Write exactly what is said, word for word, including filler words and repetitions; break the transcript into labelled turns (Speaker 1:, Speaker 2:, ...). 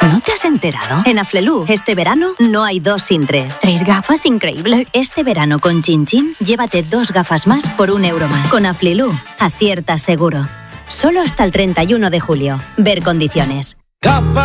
Speaker 1: ¿No te has enterado? En Aflelu, este verano, no hay dos sin tres.
Speaker 2: Tres gafas, increíble.
Speaker 1: Este verano con Chin Chin, llévate dos gafas más por un euro más. Con Aflelu, aciertas seguro. Solo hasta el treinta y uno de julio. Ver condiciones.